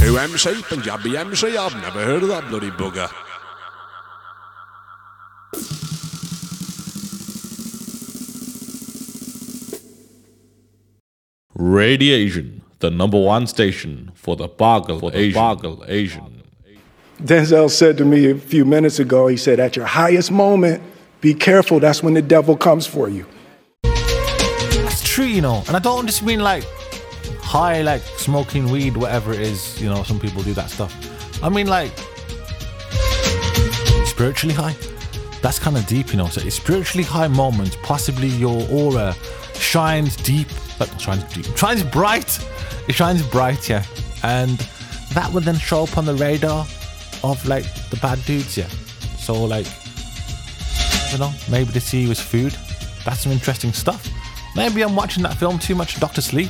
Who MC? Punjabi MC? I've never heard of that bloody bugger. Radiation, the number one station for the Bagal Asian. Denzel said to me a few minutes ago, he said, at your highest moment, be careful, that's when the devil comes for you. That's true, you know, and I don't just mean like high, like smoking weed, whatever it is, you know, some people do that stuff. I mean like spiritually high. That's kind of deep, you know, so it's spiritually high moments, possibly your aura shines deep, shines bright. It shines bright, yeah, and that would then show up on the radar of like the bad dudes, yeah. So like, you know, maybe they see you as food. That's some interesting stuff. Maybe I'm watching that film too much, Dr. Sleep.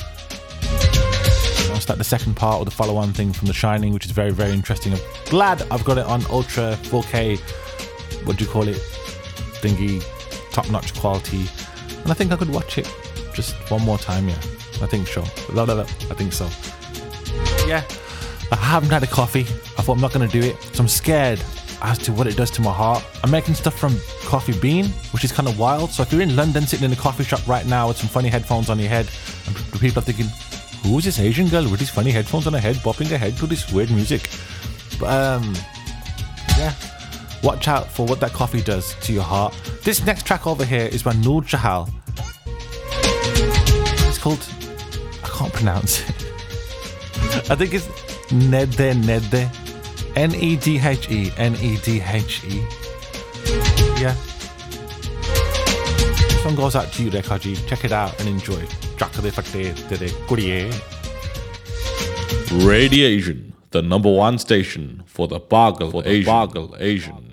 It's like the second part or the follow-on thing from The Shining, which is very, very interesting. I'm glad I've got it on ultra 4K, what do you call it, thingy, top-notch quality, and I think I could watch it just one more time, yeah. I think so. I think so. Yeah. I haven't had a coffee. I thought I'm not going to do it. So I'm scared as to what it does to my heart. I'm making stuff from coffee bean, which is kind of wild. So if you're in London sitting in a coffee shop right now with some funny headphones on your head, and people are thinking, who is this Asian girl with these funny headphones on her head, bopping her head to this weird music? But, yeah. Watch out for what that coffee does to your heart. This next track over here is by Noor Chahal. It's called, I can't pronounce it. I think it's Nedhe. Nedhe. Yeah. This one goes out to you there, Kaji. Check it out and enjoy. Radiation, the number one station for the Bagal Asian.